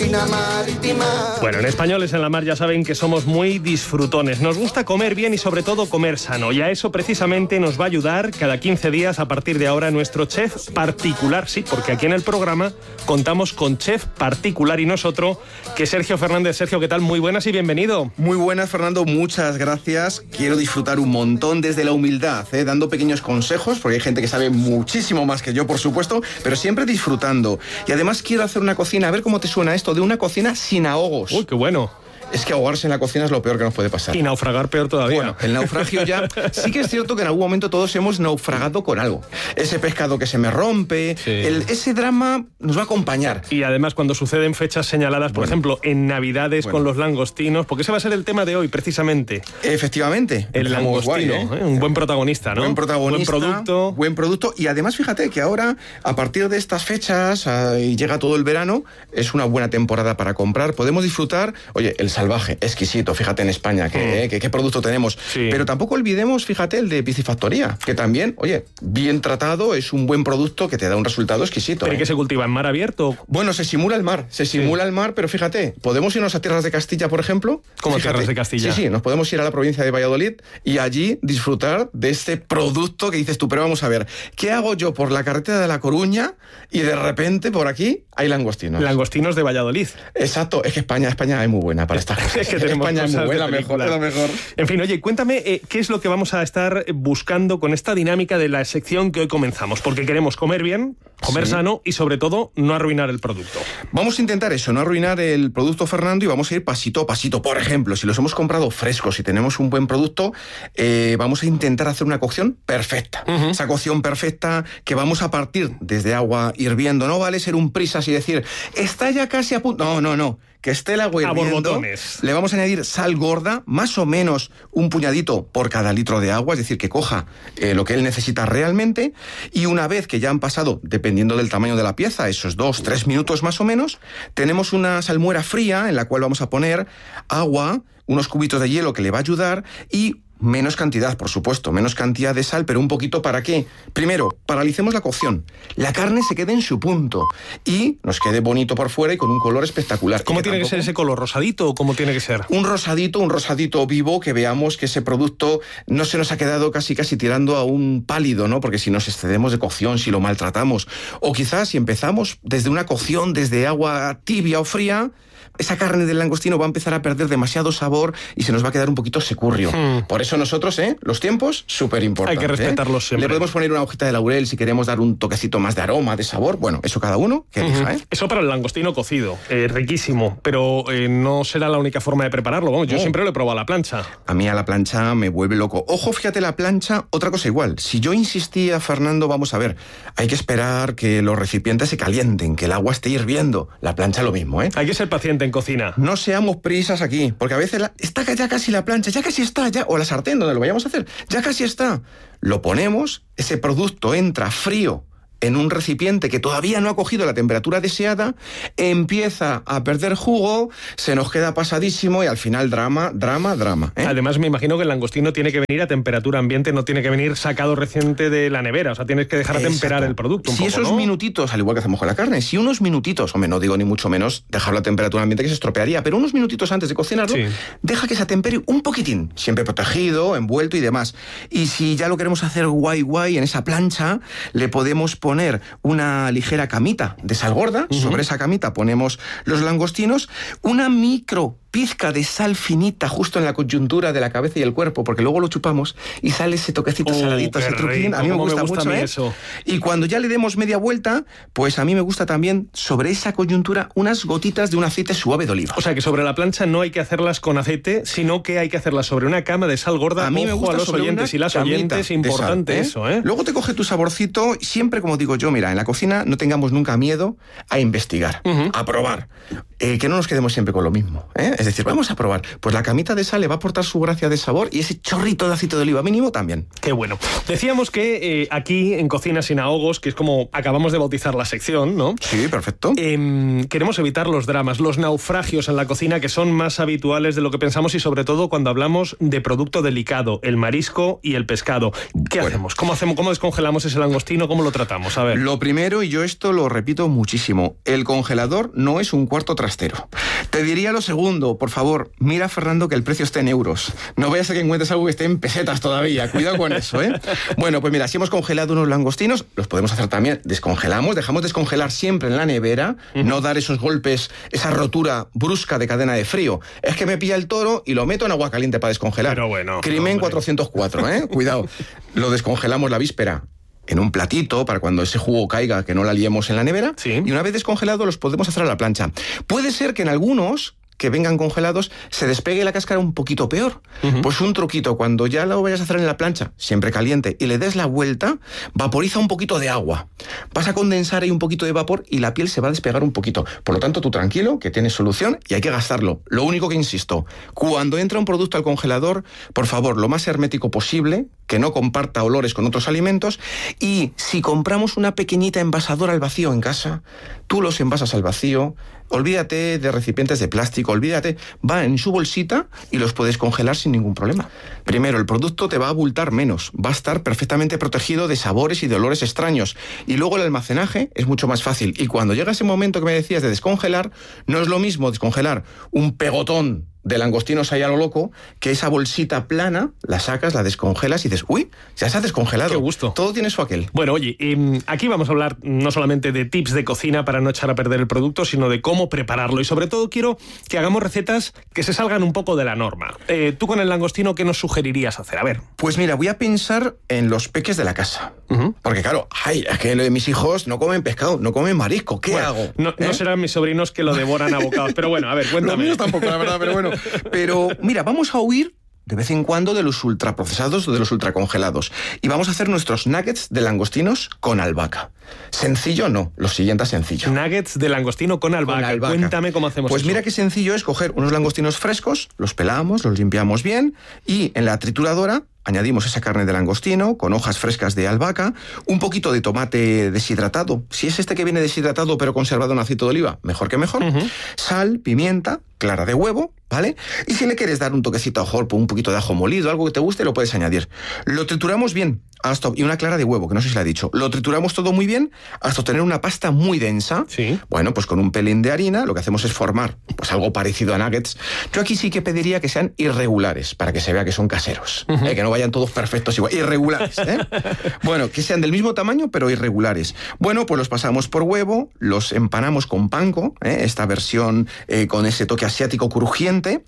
cocina marítima. Bueno, en Españoles en la Mar ya saben que somos muy disfrutones. Nos gusta comer bien y sobre todo comer sano. Y a eso precisamente nos va a ayudar cada 15 días a partir de ahora nuestro chef particular. Sí, porque aquí en el programa contamos con chef particular y nosotros, que es Sergio Fernández. Sergio, ¿qué tal? Muy buenas y bienvenido. Muy buenas, Fernando. Muchas gracias. Quiero disfrutar un montón desde la humildad, dando pequeños consejos, porque hay gente que sabe muchísimo más que yo, por supuesto, pero siempre disfrutando. Y además quiero hacer una cocina, a ver cómo te suena esto, de una cocina sin ahogos. Uy, qué bueno. Es que ahogarse en la cocina es lo peor que nos puede pasar. Y naufragar peor todavía. Bueno, el naufragio ya... Sí que es cierto que en algún momento todos hemos naufragado con algo. Ese pescado que se me rompe, sí. Ese drama nos va a acompañar. Y además cuando suceden fechas señaladas, por ejemplo, en Navidades con los langostinos, porque ese va a ser el tema de hoy, precisamente. Efectivamente. El langostino, guay, un buen protagonista, ¿no? Buen protagonista. Buen producto. Y además, fíjate que ahora, a partir de estas fechas, y llega todo el verano, es una buena temporada para comprar. Podemos disfrutar, oye, el salvaje, exquisito. Fíjate en España qué producto tenemos. Sí. Pero tampoco olvidemos, fíjate, el de piscifactoría, que también, oye, bien tratado, es un buen producto que te da un resultado exquisito. ¿Pero qué se cultiva? ¿En mar abierto? Bueno, se simula el mar, pero fíjate, podemos irnos a tierras de Castilla, por ejemplo. ¿Cómo tierras de Castilla? Sí, nos podemos ir a la provincia de Valladolid y allí disfrutar de este producto que dices tú, pero vamos a ver, ¿qué hago yo por la carretera de La Coruña y de repente por aquí hay langostinos? Langostinos de Valladolid. Exacto, es que España es muy buena para estas cosas. Es que tenemos España es muy buena, es lo mejor. En fin, oye, cuéntame qué es lo que vamos a estar buscando con esta dinámica de la sección que hoy comenzamos, porque queremos comer bien, comer sano y sobre todo no arruinar el producto. Vamos a intentar eso, no arruinar el producto, Fernando, y vamos a ir pasito a pasito. Por ejemplo, si los hemos comprado frescos y tenemos un buen producto, vamos a intentar hacer una cocción perfecta. Esa cocción perfecta que vamos a partir desde agua hirviendo. No vale ser un prisas y decir, está ya casi a punto. No. Que esté el agua hirviendo, le vamos a añadir sal gorda, más o menos un puñadito por cada litro de agua, es decir, que coja lo que él necesita realmente, y una vez que ya han pasado, dependiendo del tamaño de la pieza, esos 2-3 minutos más o menos, tenemos una salmuera fría en la cual vamos a poner agua, unos cubitos de hielo que le va a ayudar y menos cantidad, por supuesto, menos cantidad de sal, pero un poquito ¿para qué? Primero, paralicemos la cocción. La carne se quede en su punto y nos quede bonito por fuera y con un color espectacular. ¿Cómo tiene que ser ese color? ¿Rosadito o cómo tiene que ser? Un rosadito vivo, que veamos que ese producto no se nos ha quedado casi tirando a un pálido, ¿no? Porque si nos excedemos de cocción, si lo maltratamos, o quizás si empezamos desde una cocción, desde agua tibia o fría, esa carne del langostino va a empezar a perder demasiado sabor y se nos va a quedar un poquito securrio. Por eso nosotros, los tiempos, súper importantes. Hay que respetarlos siempre. Le podemos poner una hojita de laurel si queremos dar un toquecito más de aroma, de sabor. Bueno, eso cada uno que elija, Eso para el langostino cocido, riquísimo, pero no será la única forma de prepararlo. Vamos, yo siempre lo he probado a la plancha. A mí a la plancha me vuelve loco. Ojo, fíjate, la plancha, otra cosa igual. Si yo insistía, Fernando, vamos a ver, hay que esperar que los recipientes se calienten, que el agua esté hirviendo. La plancha lo mismo, Hay que ser paciente en cocina. No seamos prisas aquí, porque a veces está ya casi la plancha, ya casi está, o la sartén donde lo vayamos a hacer, ya casi está. Lo ponemos, ese producto entra frío en un recipiente que todavía no ha cogido la temperatura deseada, empieza a perder jugo, se nos queda pasadísimo y al final drama. Además, me imagino que el langostino tiene que venir a temperatura ambiente, no tiene que venir sacado reciente de la nevera, o sea, tienes que dejar a temperar el producto un poco, esos minutitos, al igual que hacemos con la carne, si unos minutitos, hombre, no digo ni mucho menos dejarlo a temperatura ambiente que se estropearía, pero unos minutitos antes de cocinarlo, deja que se atempere un poquitín, siempre protegido, envuelto y demás. Y si ya lo queremos hacer guay, en esa plancha, le podemos poner una ligera camita de sal gorda, sobre esa camita ponemos los langostinos, una micro pizca de sal finita justo en la coyuntura de la cabeza y el cuerpo, porque luego lo chupamos y sale ese toquecito saladito, ese truquín. A mí me gusta mucho, eso. Y cuando ya le demos media vuelta, pues a mí me gusta también sobre esa coyuntura unas gotitas de un aceite suave de oliva. O sea que sobre la plancha no hay que hacerlas con aceite, sino que hay que hacerlas sobre una cama de sal gorda. A mí me gusta a los oyentes y las oyentes, importante sal, eso, Luego te coge tu saborcito, siempre, como digo yo, mira, en la cocina no tengamos nunca miedo a investigar, a probar. Que no nos quedemos siempre con lo mismo, Es decir, vamos a probar. Pues la camita de sal le va a aportar su gracia de sabor y ese chorrito de aceite de oliva mínimo también. Qué bueno. Decíamos que aquí, en Cocina sin ahogos, que es como acabamos de bautizar la sección, ¿no? Sí, perfecto. Queremos evitar los dramas, los naufragios en la cocina, que son más habituales de lo que pensamos y sobre todo cuando hablamos de producto delicado, el marisco y el pescado. ¿Qué hacemos? ¿Cómo descongelamos ese langostino? ¿Cómo lo tratamos? A ver. Lo primero, y yo esto lo repito muchísimo, el congelador no es un cuarto trasero. forastero. Te diría lo segundo, por favor, mira, Fernando, que el precio esté en euros. No vayas a que encuentres algo que esté en pesetas todavía. Cuidado con eso, ¿eh? Bueno, pues mira, si hemos congelado unos langostinos, los podemos hacer también. Descongelamos, dejamos descongelar siempre en la nevera, no dar esos golpes, esa rotura brusca de cadena de frío. Es que me pilla el toro y lo meto en agua caliente para descongelar. Pero bueno, Crimen 404, ¿eh? Cuidado. Lo descongelamos la víspera en un platito para cuando ese jugo caiga, que no la liemos en la nevera. Sí. Y una vez descongelado los podemos hacer a la plancha. Puede ser que en algunos que vengan congelados se despegue la cáscara un poquito peor. Pues un truquito, cuando ya lo vayas a hacer en la plancha, siempre caliente, y le des la vuelta, vaporiza un poquito de agua. Vas a condensar ahí un poquito de vapor y la piel se va a despegar un poquito. Por lo tanto, tú tranquilo, que tienes solución y hay que gastarlo. Lo único que insisto, cuando entra un producto al congelador, por favor, lo más hermético posible, que no comparta olores con otros alimentos, y si compramos una pequeñita envasadora al vacío en casa, tú los envasas al vacío. Olvídate de recipientes de plástico, olvídate, va en su bolsita y los puedes congelar sin ningún problema. Primero, el producto te va a abultar menos, va a estar perfectamente protegido de sabores y de olores extraños. Y luego el almacenaje es mucho más fácil. Y cuando llega ese momento que me decías de descongelar, no es lo mismo descongelar un pegotón de langostinos ahí a lo loco, que esa bolsita plana, la sacas, la descongelas y dices, uy, ya se ha descongelado. Qué gusto. Todo tiene su aquel. Bueno, oye, aquí vamos a hablar no solamente de tips de cocina para no echar a perder el producto, sino de cómo prepararlo. Y sobre todo quiero que hagamos recetas que se salgan un poco de la norma. Tú con el langostino, ¿qué nos sugerirías hacer? A ver. Pues mira, voy a pensar en los peques de la casa. Porque claro, es que mis hijos no comen pescado, no comen marisco. ¿Qué hago? No serán mis sobrinos que lo devoran a bocados. Pero bueno, a ver, cuéntame. Los míos tampoco, la verdad, pero bueno. Pero mira, vamos a huir de vez en cuando de los ultraprocesados o de los ultracongelados. Y vamos a hacer nuestros nuggets de langostinos con albahaca. Sencillo no, lo siguiente es sencillo. Nuggets de langostino con albahaca. Cuéntame cómo hacemos pues eso. Pues mira qué sencillo es coger unos langostinos frescos, los pelamos, los limpiamos bien y en la trituradora añadimos esa carne de langostino con hojas frescas de albahaca, un poquito de tomate deshidratado. Si es este que viene deshidratado pero conservado en aceite de oliva, mejor que mejor. Sal, pimienta, clara de huevo, ¿vale? Y si le quieres dar un toquecito a mejor, un poquito de ajo molido, algo que te guste, lo puedes añadir. Lo trituramos bien, y una clara de huevo, que no sé si la he dicho. Lo trituramos todo muy bien hasta obtener una pasta muy densa. Sí. Bueno, pues con un pelín de harina lo que hacemos es formar pues algo parecido a nuggets. Yo aquí sí que pediría que sean irregulares, para que se vea que son caseros, que no vayan todos perfectos igual, irregulares, ¿eh? Bueno, que sean del mismo tamaño, pero irregulares. Bueno, pues los pasamos por huevo, los empanamos con panko, esta versión con ese toque asiático crujiente,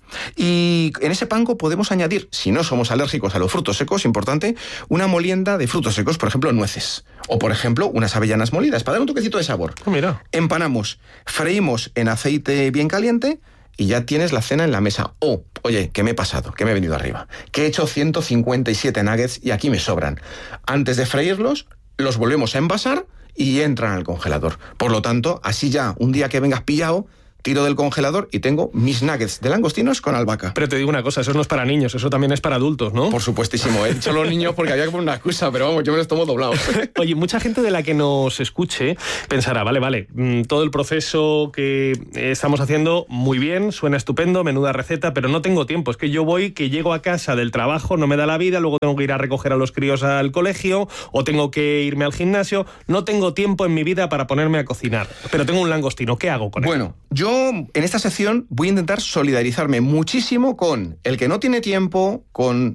y en ese panko podemos añadir, si no somos alérgicos a los frutos secos, importante, una molienda de frutos secos, por ejemplo, nueces, o por ejemplo, unas avellanas molidas, para dar un toquecito de sabor. Mira. Empanamos, freímos en aceite bien caliente, y ya tienes la cena en la mesa. Oye, ¿qué me he pasado? ¿Qué me he venido arriba? Que he hecho 157 nuggets y aquí me sobran. Antes de freírlos, los volvemos a envasar y entran al congelador. Por lo tanto, así ya, un día que vengas pillado, tiro del congelador y tengo mis nuggets de langostinos con albahaca. Pero te digo una cosa, eso no es para niños, eso también es para adultos, ¿no? Por supuestísimo, he dicho los niños porque había que poner una excusa, pero vamos, yo me los tomo doblados. Oye, mucha gente de la que nos escuche pensará, vale, todo el proceso que estamos haciendo muy bien, suena estupendo, menuda receta, pero no tengo tiempo. Es que yo que llego a casa del trabajo, no me da la vida, luego tengo que ir a recoger a los críos al colegio o tengo que irme al gimnasio. No tengo tiempo en mi vida para ponerme a cocinar, pero tengo un langostino. ¿Qué hago con él? Bueno, yo en esta sección voy a intentar solidarizarme muchísimo con el que no tiene tiempo,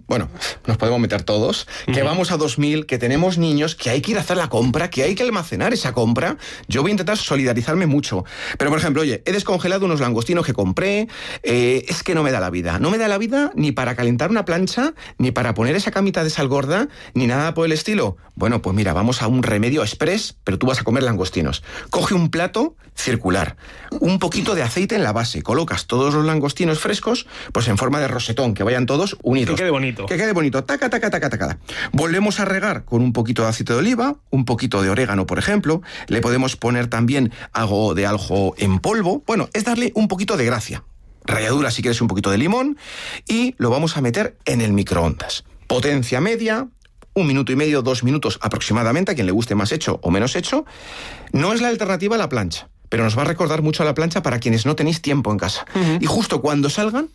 nos podemos meter todos, que vamos a 2000, que tenemos niños, que hay que ir a hacer la compra, que hay que almacenar esa compra. Yo voy a intentar solidarizarme mucho. Pero, por ejemplo, oye, he descongelado unos langostinos que compré, es que no me da la vida. No me da la vida ni para calentar una plancha, ni para poner esa camita de sal gorda, ni nada por el estilo. Bueno, pues mira, vamos a un remedio express, pero tú vas a comer langostinos. Coge un plato circular, un poquito de aceite en la base, colocas todos los langostinos frescos, pues en forma de rosetón, que vayan todos unidos. Que quede bonito. Que quede bonito, taca, taca, taca, taca. Volvemos a regar con un poquito de aceite de oliva, un poquito de orégano, por ejemplo, le podemos poner también algo de aljo en polvo, bueno, es darle un poquito de gracia. Ralladura si quieres un poquito de limón, y lo vamos a meter en el microondas. Potencia media, 1 minuto y medio, 2 minutos aproximadamente, a quien le guste más hecho o menos hecho. No es la alternativa a la plancha, pero nos va a recordar mucho a la plancha para quienes no tenéis tiempo en casa. Y justo cuando salgan,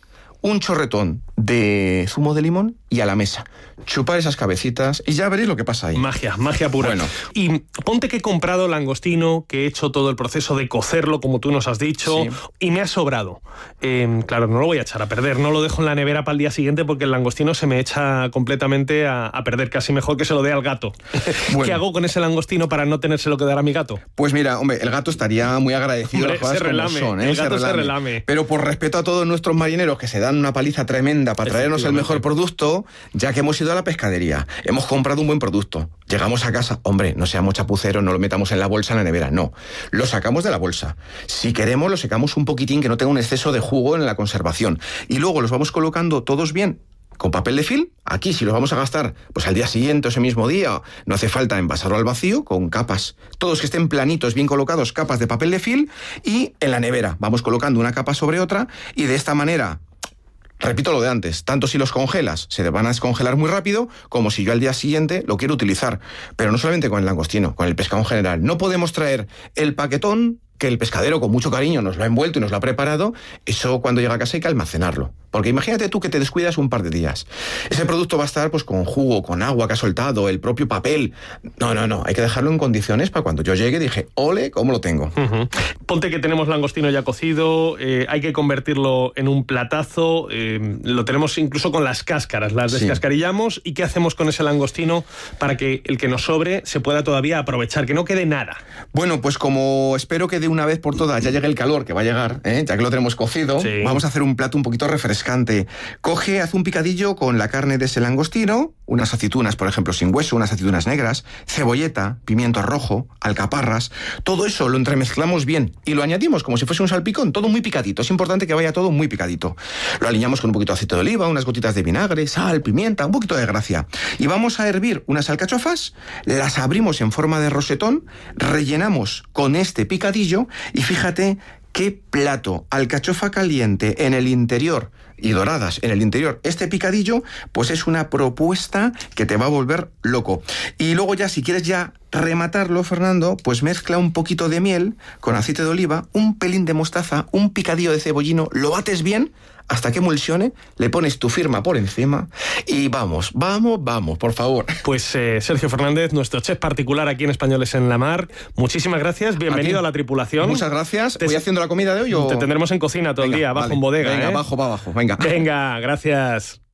un chorretón de zumo de limón y a la mesa. Chupar esas cabecitas y ya veréis lo que pasa ahí. Magia pura. Bueno. Y ponte que he comprado langostino, que he hecho todo el proceso de cocerlo, como tú nos has dicho, Sí. y me ha sobrado. Claro, no lo voy a echar a perder, no lo dejo en la nevera para el día siguiente porque el langostino se me echa completamente a perder, casi mejor que se lo dé al gato. Bueno. ¿Qué hago con ese langostino para no tenérselo que dar a mi gato? Pues mira, hombre, el gato estaría muy agradecido. Hombre, las cosas se como relame, son, el gato se relame. Pero por respeto a todos nuestros marineros que se dan una paliza tremenda para traernos el mejor producto, ya que hemos ido a la pescadería, hemos comprado un buen producto, llegamos a casa, hombre, no seamos chapuceros, no lo metamos en la bolsa, en la nevera, no, lo sacamos de la bolsa. Si queremos, lo secamos un poquitín, que no tenga un exceso de jugo en la conservación. Y luego los vamos colocando todos bien con papel de film. Aquí, si los vamos a gastar pues al día siguiente o ese mismo día, no hace falta envasarlo al vacío, con capas, todos que estén planitos, bien colocados, capas de papel de film, y en la nevera vamos colocando una capa sobre otra, y de esta manera, repito lo de antes, tanto si los congelas, se te van a descongelar muy rápido, como si yo al día siguiente lo quiero utilizar. Pero no solamente con el langostino, con el pescado en general. No podemos traer el paquetón que el pescadero con mucho cariño nos lo ha envuelto y nos lo ha preparado. Eso cuando llega a casa hay que almacenarlo. Porque imagínate tú que te descuidas un par de días. Ese producto va a estar pues con jugo, con agua que ha soltado, el propio papel. No, hay que dejarlo en condiciones para cuando yo llegue dije, ole, ¿cómo lo tengo? Ponte que tenemos langostino ya cocido, hay que convertirlo en un platazo, lo tenemos incluso con las cáscaras, las descascarillamos. ¿Y qué hacemos con ese langostino para que el que nos sobre se pueda todavía aprovechar, que no quede nada? Bueno, pues como espero que de una vez por todas ya llegue el calor, que va a llegar, ya que lo tenemos cocido, Sí. vamos a hacer un plato un poquito refrescante. Coge, haz un picadillo con la carne de ese langostino, unas aceitunas, por ejemplo, sin hueso, unas aceitunas negras, cebolleta, pimiento rojo, alcaparras, todo eso lo entremezclamos bien y lo añadimos como si fuese un salpicón, todo muy picadito. Es importante que vaya todo muy picadito. Lo aliñamos con un poquito de aceite de oliva, unas gotitas de vinagre, sal, pimienta, un poquito de gracia. Y vamos a hervir unas alcachofas, las abrimos en forma de rosetón, rellenamos con este picadillo y fíjate qué plato, alcachofa caliente en el interior y doradas en el interior. Este picadillo, pues es una propuesta que te va a volver loco. Y luego ya, si quieres ya rematarlo, Fernando, pues mezcla un poquito de miel con aceite de oliva, un pelín de mostaza, un picadillo de cebollino, lo bates bien hasta que emulsione, le pones tu firma por encima y vamos, por favor. Pues Sergio Fernández, nuestro chef particular aquí en Españoles en la Mar, muchísimas gracias, bienvenido a la tripulación. Muchas gracias. ¿Voy haciendo la comida de hoy o...? Te tendremos en cocina todo el día, abajo en bodega. Venga, abajo, va abajo, venga. Venga, gracias.